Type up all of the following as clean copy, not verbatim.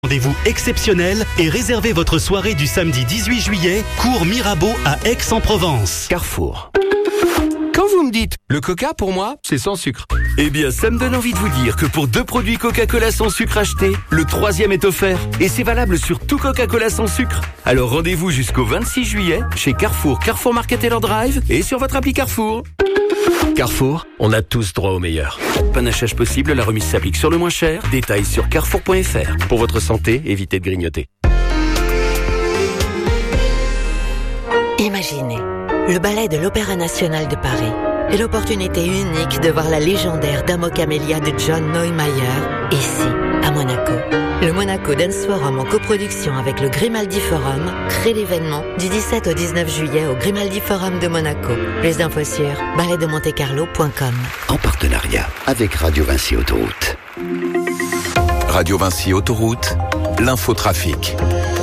Rendez-vous exceptionnel et réservez votre soirée du samedi 18 juillet, cours Mirabeau à Aix-en-Provence. Carrefour. Quand vous me dites le coca pour moi, c'est sans sucre. Eh bien, ça me donne envie de vous dire que pour 2 produits Coca-Cola sans sucre achetés, le 3e est offert. Et c'est valable sur tout Coca-Cola sans sucre. Alors rendez-vous jusqu'au 26 juillet chez Carrefour, Carrefour Market Taylor Drive et sur votre appli Carrefour. Carrefour, on a tous droit au meilleur. Panachage possible, la remise s'applique sur le moins cher. Détails sur carrefour.fr. Pour votre santé, évitez de grignoter. Imaginez, le ballet de l'Opéra National de Paris et l'opportunité unique de voir la légendaire Dame aux Camélias de John Neumeier ici, à Monaco. Le Monaco Dance Forum en coproduction avec le Grimaldi Forum crée l'événement du 17 au 19 juillet au Grimaldi Forum de Monaco. Plus d'infos sur balletdemontecarlo.com. En partenariat avec Radio Vinci Autoroute. Radio Vinci Autoroute, l'infotrafic.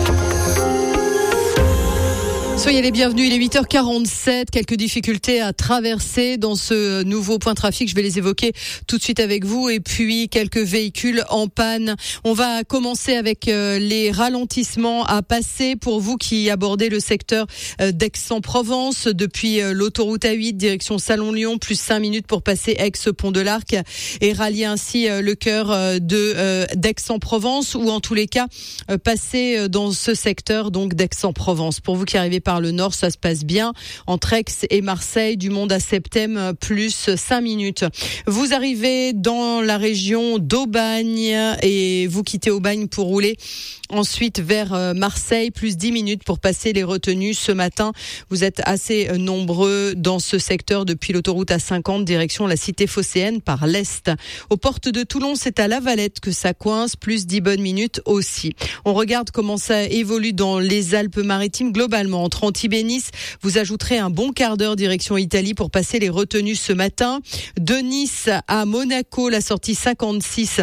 Soyez les bienvenus, il est 8h47, quelques difficultés à traverser dans ce nouveau point trafic, je vais les évoquer tout de suite avec vous, et puis quelques véhicules en panne. On va commencer avec les ralentissements à passer pour vous qui abordez le secteur d'Aix-en-Provence depuis l'autoroute A8 direction Salon-Lyon, plus 5 minutes pour passer Aix-Pont de l'Arc et rallier ainsi le cœur d'Aix-en-Provence, ou en tous les cas passer dans ce secteur donc d'Aix-en-Provence. Pour vous qui arrivez par le nord, ça se passe bien. Entre Aix et Marseille, du Mont à Septem, plus 5 minutes. Vous arrivez dans la région d'Aubagne et vous quittez Aubagne pour rouler ensuite vers Marseille, plus 10 minutes pour passer les retenues. Ce matin, vous êtes assez nombreux dans ce secteur depuis l'autoroute A50, direction la cité phocéenne par l'est. Aux portes de Toulon, c'est à La Valette que ça coince, plus 10 bonnes minutes aussi. On regarde comment ça évolue dans les Alpes-Maritimes globalement. Entre Antibes et Nice, vous ajouterez un bon quart d'heure direction Italie pour passer les retenues ce matin. De Nice à Monaco, la sortie 56.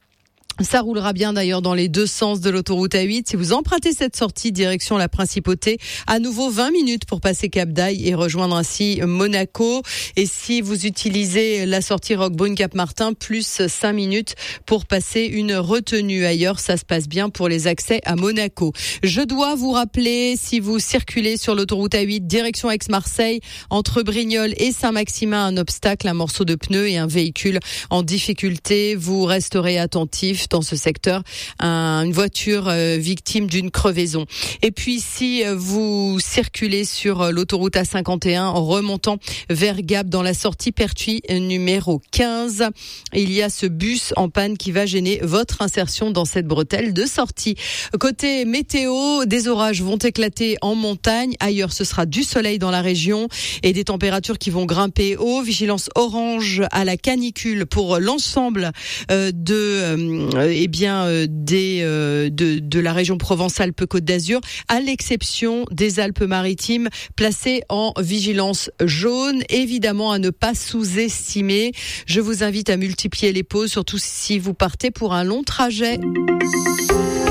Ça roulera bien d'ailleurs dans les deux sens de l'autoroute A8. Si vous empruntez cette sortie direction la Principauté, à nouveau 20 minutes pour passer Cap d'Aille et rejoindre ainsi Monaco. Et si vous utilisez la sortie Roquebrune-Cap-Martin, plus 5 minutes pour passer une retenue. Ailleurs, ça se passe bien pour les accès à Monaco. Je dois vous rappeler, si vous circulez sur l'autoroute A8 direction Aix-Marseille, entre Brignoles et Saint-Maximin, un obstacle, un morceau de pneu et un véhicule en difficulté. Vous resterez attentif dans ce secteur, une voiture victime d'une crevaison. Et puis si vous circulez sur l'autoroute A51 en remontant vers Gap dans la sortie Pertuis numéro 15, il y a ce bus en panne qui va gêner votre insertion dans cette bretelle de sortie. Côté météo, des orages vont éclater en montagne. Ailleurs, ce sera du soleil dans la région et des températures qui vont grimper haut. Vigilance orange à la canicule pour l'ensemble de la région Provence-Alpes-Côte d'Azur, à l'exception des Alpes-Maritimes placées en vigilance jaune. Évidemment, à ne pas sous-estimer. Je vous invite à multiplier les pauses, surtout si vous partez pour un long trajet.